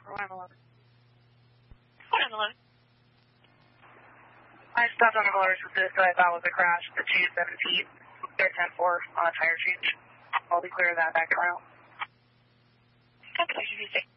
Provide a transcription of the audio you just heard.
for 111. 111. I stopped on the roller assist that I thought was a crash at 2 feet. They're 10-4 on a tire change. I'll be clear of that back around. Okay, should be safe.